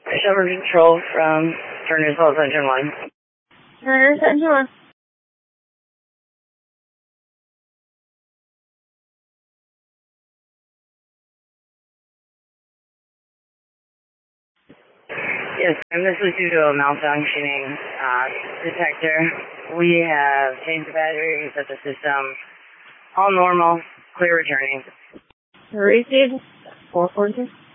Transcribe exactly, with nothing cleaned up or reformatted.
Shepherd Control from Turner's Falls Engine one. Turner's Engine one. Yes, and this is due to a malfunctioning uh, detector. We have changed the batteries of the system. All normal. Clear returning. Received four four two.